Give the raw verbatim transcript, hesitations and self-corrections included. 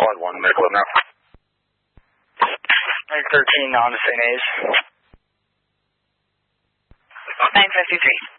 Quad one, medical now. nine thirteen on to Saint A's. nine fifty-three.